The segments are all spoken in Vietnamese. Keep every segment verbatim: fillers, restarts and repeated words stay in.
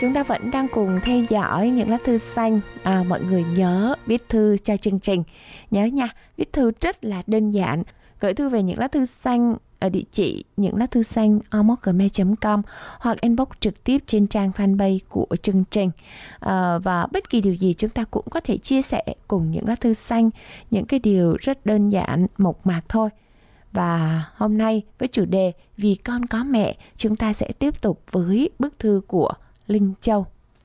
Chúng ta vẫn đang cùng theo dõi những lá thư xanh. À, mọi người nhớ viết thư cho chương trình. Nhớ nha, viết thư rất là đơn giản. Gửi thư về những lá thư xanh ở địa chỉ những lá thư xanh a m o gmail chấm com hoặc inbox trực tiếp trên trang fanpage của chương trình. À, và bất kỳ điều gì chúng ta cũng có thể chia sẻ cùng những lá thư xanh, những cái điều rất đơn giản, mộc mạc thôi. Và hôm nay với chủ đề Vì con có mẹ, chúng ta sẽ tiếp tục với bức thư của Linh Châu.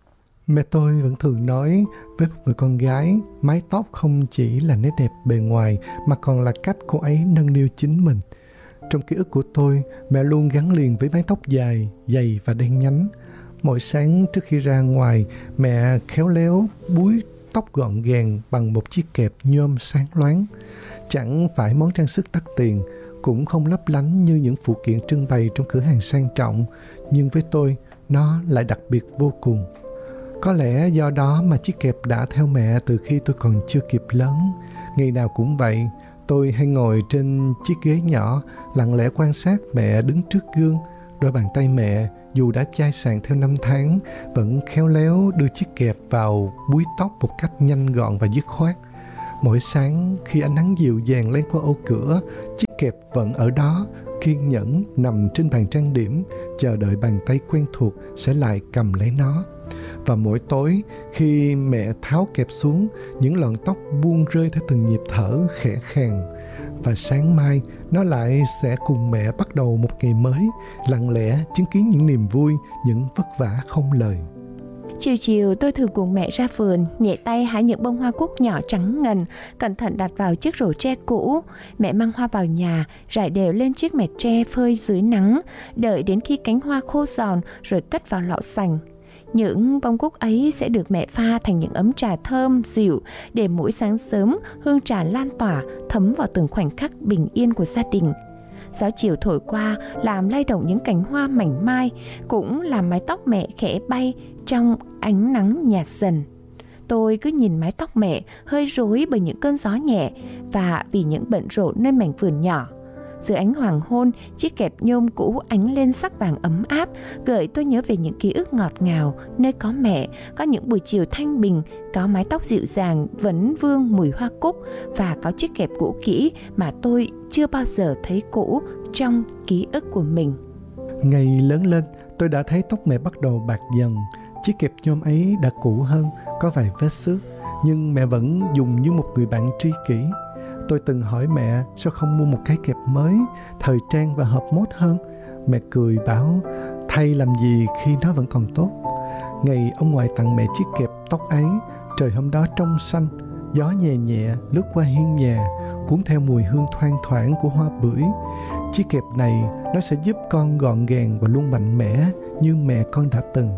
Mẹ tôi vẫn thường nói với một người con gái, mái tóc không chỉ là nét đẹp bề ngoài mà còn là cách cô ấy nâng niu chính mình. Trong ký ức của tôi, mẹ luôn gắn liền với mái tóc dài, dày và đen nhánh. Mỗi sáng trước khi ra ngoài, mẹ khéo léo búi tóc gọn gàng bằng một chiếc kẹp nhôm sáng loáng. Chẳng phải món trang sức đắt tiền, cũng không lấp lánh như những phụ kiện trưng bày trong cửa hàng sang trọng, nhưng với tôi, nó lại đặc biệt vô cùng. Có lẽ do đó mà chiếc kẹp đã theo mẹ từ khi tôi còn chưa kịp lớn. Ngày nào cũng vậy, tôi hay ngồi trên chiếc ghế nhỏ, lặng lẽ quan sát mẹ đứng trước gương. Đôi bàn tay mẹ, dù đã chai sàn theo năm tháng, vẫn khéo léo đưa chiếc kẹp vào búi tóc một cách nhanh gọn và dứt khoát. Mỗi sáng khi ánh nắng dịu dàng len qua ô cửa, chiếc kẹp vẫn ở đó, kiên nhẫn nằm trên bàn trang điểm, chờ đợi bàn tay quen thuộc sẽ lại cầm lấy nó. Và mỗi tối khi mẹ tháo kẹp xuống, những lọn tóc buông rơi theo từng nhịp thở khẽ khàng. Và sáng mai nó lại sẽ cùng mẹ bắt đầu một ngày mới, lặng lẽ chứng kiến những niềm vui, những vất vả không lời. Chiều chiều tôi thường cùng mẹ ra vườn, nhẹ tay hái những bông hoa cúc nhỏ trắng ngần, cẩn thận đặt vào chiếc rổ tre cũ. Mẹ mang hoa vào nhà, rải đều lên chiếc mẹt tre phơi dưới nắng, đợi đến khi cánh hoa khô giòn rồi cất vào lọ sành. Những bông cúc ấy sẽ được mẹ pha thành những ấm trà thơm, dịu, để mỗi sáng sớm hương trà lan tỏa, thấm vào từng khoảnh khắc bình yên của gia đình. Gió chiều thổi qua làm lay động những cành hoa mảnh mai, cũng làm mái tóc mẹ khẽ bay trong ánh nắng nhạt dần. Tôi cứ nhìn mái tóc mẹ hơi rối bởi những cơn gió nhẹ và vì những bận rộn nơi mảnh vườn nhỏ. Dưới ánh hoàng hôn, chiếc kẹp nhôm cũ ánh lên sắc vàng ấm áp, gợi tôi nhớ về những ký ức ngọt ngào nơi có mẹ, có những buổi chiều thanh bình, có mái tóc dịu dàng vấn vương mùi hoa cúc và có chiếc kẹp cũ kỹ mà tôi chưa bao giờ thấy cũ trong ký ức của mình. Ngày lớn lên, tôi đã thấy tóc mẹ bắt đầu bạc dần. Chiếc kẹp nhôm ấy đã cũ hơn, có vài vết xước, nhưng mẹ vẫn dùng như một người bạn tri kỷ. Tôi từng hỏi mẹ sao không mua một cái kẹp mới, thời trang và hợp mốt hơn. Mẹ cười bảo thay làm gì khi nó vẫn còn tốt. Ngày ông ngoại tặng mẹ chiếc kẹp tóc ấy, trời hôm đó trong xanh, gió nhẹ nhẹ lướt qua hiên nhà, cuốn theo mùi hương thoang thoảng của hoa bưởi. Chiếc kẹp này nó sẽ giúp con gọn gàng và luôn mạnh mẽ như mẹ con đã từng.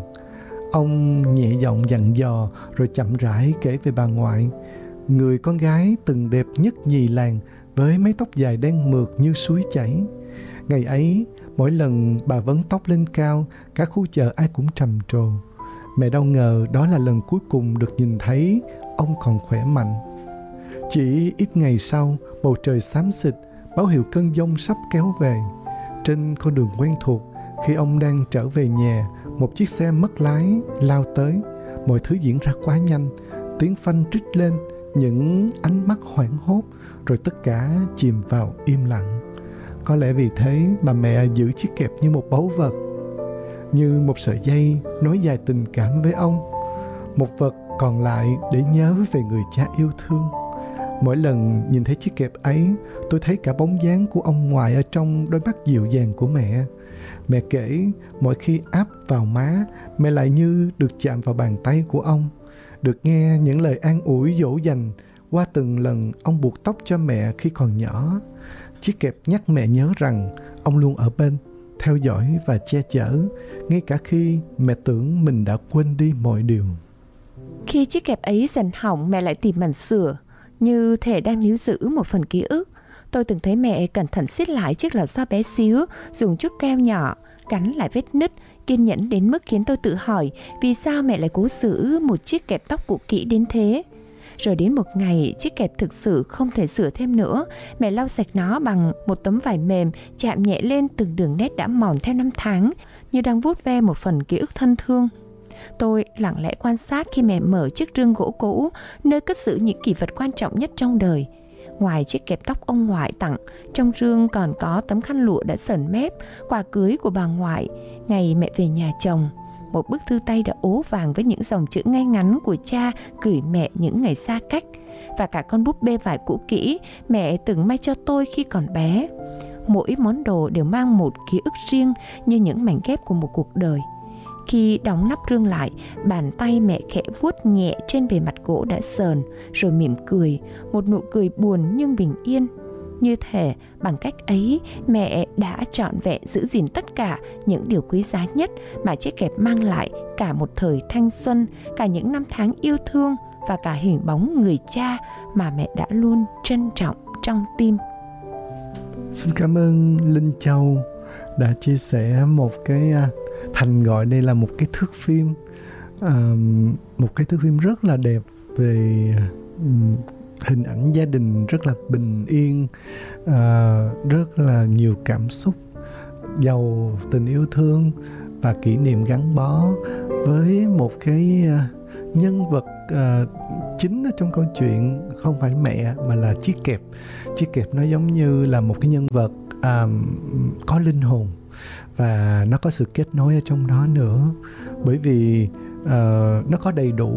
Ông nhẹ giọng dặn dò rồi chậm rãi kể về bà ngoại, người con gái từng đẹp nhất nhì làng với mái tóc dài đen mượt như suối chảy. Ngày ấy, mỗi lần bà vấn tóc lên cao, cả khu chợ ai cũng trầm trồ. Mẹ đâu ngờ đó là lần cuối cùng được nhìn thấy ông còn khỏe mạnh. Chỉ ít ngày sau, bầu trời xám xịt, báo hiệu cơn giông sắp kéo về. Trên con đường quen thuộc, khi ông đang trở về nhà, một chiếc xe mất lái lao tới. Mọi thứ diễn ra quá nhanh, tiếng phanh rít lên, những ánh mắt hoảng hốt, rồi tất cả chìm vào im lặng. Có lẽ vì thế mà mẹ giữ chiếc kẹp như một báu vật, như một sợi dây nối dài tình cảm với ông, một vật còn lại để nhớ về người cha yêu thương. Mỗi lần nhìn thấy chiếc kẹp ấy, tôi thấy cả bóng dáng của ông ngoại ở trong đôi mắt dịu dàng của mẹ. Mẹ kể mỗi khi áp vào má, mẹ lại như được chạm vào bàn tay của ông, được nghe những lời an ủi dỗ dành qua từng lần ông buộc tóc cho mẹ khi còn nhỏ. Chiếc kẹp nhắc mẹ nhớ rằng ông luôn ở bên, theo dõi và che chở, ngay cả khi mẹ tưởng mình đã quên đi mọi điều. Khi chiếc kẹp ấy dần hỏng, mẹ lại tìm mảnh sửa, như thể đang níu giữ một phần ký ức. Tôi từng thấy mẹ cẩn thận siết lại chiếc lò xo bé xíu, dùng chút keo nhỏ gắn lại vết nứt, kiên nhẫn đến mức khiến tôi tự hỏi vì sao mẹ lại cố giữ một chiếc kẹp tóc cũ kỹ đến thế. Rồi đến một ngày, chiếc kẹp thực sự không thể sửa thêm nữa. Mẹ lau sạch nó bằng một tấm vải mềm, chạm nhẹ lên từng đường nét đã mòn theo năm tháng, như đang vuốt ve một phần ký ức thân thương. Tôi lặng lẽ quan sát khi mẹ mở chiếc rương gỗ cũ, nơi cất giữ những kỷ vật quan trọng nhất trong đời. Ngoài chiếc kẹp tóc ông ngoại tặng, trong rương còn có tấm khăn lụa đã sờn mép, quà cưới của bà ngoại, ngày mẹ về nhà chồng, một bức thư tay đã ố vàng với những dòng chữ ngay ngắn của cha gửi mẹ những ngày xa cách, và cả con búp bê vải cũ kỹ mẹ từng may cho tôi khi còn bé. Mỗi món đồ đều mang một ký ức riêng, như những mảnh ghép của một cuộc đời. Khi đóng nắp rương lại, bàn tay mẹ khẽ vuốt nhẹ trên bề mặt gỗ đã sờn, rồi mỉm cười, một nụ cười buồn nhưng bình yên. Như thể bằng cách ấy, mẹ đã trọn vẹn giữ gìn tất cả những điều quý giá nhất mà chiếc kẹp mang lại, cả một thời thanh xuân, cả những năm tháng yêu thương và cả hình bóng người cha mà mẹ đã luôn trân trọng trong tim. Xin cảm ơn Linh Châu đã chia sẻ một cái, Thành gọi đây là một cái thước phim, à, một cái thước phim rất là đẹp về um, hình ảnh gia đình rất là bình yên, à, rất là nhiều cảm xúc, giàu tình yêu thương và kỷ niệm gắn bó với một cái uh, nhân vật uh, chính ở trong câu chuyện, không phải mẹ mà là chiếc kẹp. Chiếc kẹp nó giống như là một cái nhân vật um, có linh hồn, và nó có sự kết nối ở trong đó nữa, bởi vì uh, nó có đầy đủ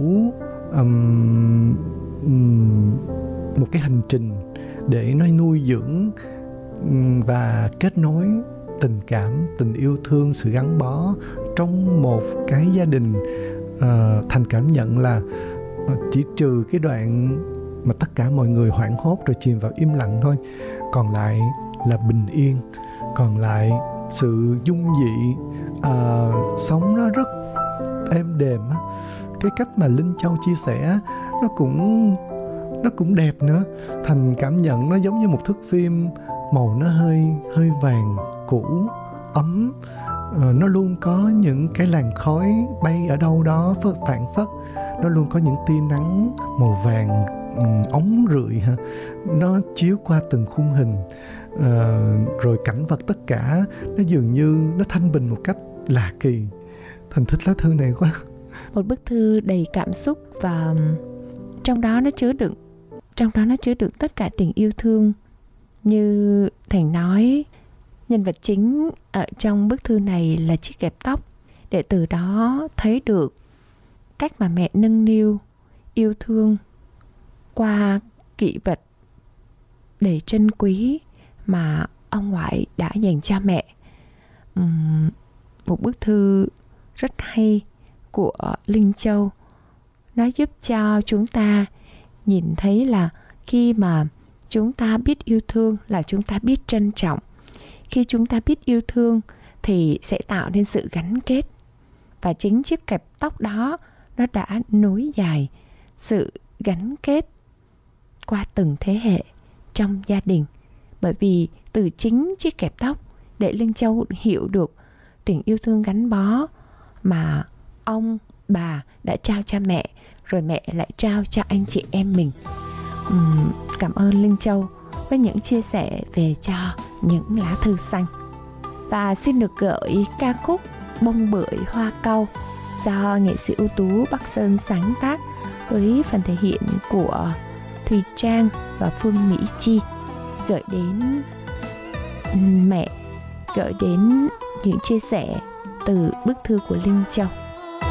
um, um, một cái hành trình để nó nuôi dưỡng um, và kết nối tình cảm, tình yêu thương, sự gắn bó trong một cái gia đình. uh, Thành cảm nhận là uh, chỉ trừ cái đoạn mà tất cả mọi người hoảng hốt rồi chìm vào im lặng thôi, còn lại là bình yên, còn lại sự dung dị, uh, sống nó rất êm đềm á. Cái cách mà Linh Châu chia sẻ nó cũng nó cũng đẹp nữa. Thành cảm nhận nó giống như một thước phim, màu nó hơi hơi vàng cũ, ấm. Uh, nó luôn có những cái làn khói bay ở đâu đó phất phảng phất, nó luôn có những tia nắng màu vàng um, óng rượi ha, nó chiếu qua từng khung hình. Uh, rồi cảnh vật tất cả nó dường như nó thanh bình một cách lạ kỳ. Thành thích lá thư này quá. Một bức thư đầy cảm xúc, và trong đó nó chứa đựng trong đó nó chứa đựng tất cả tình yêu thương. Như Thành nói, nhân vật chính ở trong bức thư này là chiếc kẹp tóc, để từ đó thấy được cách mà mẹ nâng niu, yêu thương qua kỷ vật đầy trân quý mà ông ngoại đã dành cho mẹ. uhm, Một bức thư rất hay của Linh Châu. Nó giúp cho chúng ta nhìn thấy là khi mà chúng ta biết yêu thương là chúng ta biết trân trọng. Khi chúng ta biết yêu thương thì sẽ tạo nên sự gắn kết. Và chính chiếc kẹp tóc đó nó đã nối dài sự gắn kết qua từng thế hệ trong gia đình. Bởi vì từ chính chiếc kẹp tóc để Linh Châu hiểu được tình yêu thương gắn bó mà ông, bà đã trao cho mẹ, rồi mẹ lại trao cho anh chị em mình. uhm, Cảm ơn Linh Châu với những chia sẻ về cho những lá thư xanh. Và xin được gửi ca khúc Bông Bưởi Hoa Cau do nghệ sĩ ưu tú Bắc Sơn sáng tác, với phần thể hiện của Thùy Trang và Phương Mỹ Chi, gửi đến mẹ, gửi đến những chia sẻ từ bức thư của Linh Châu.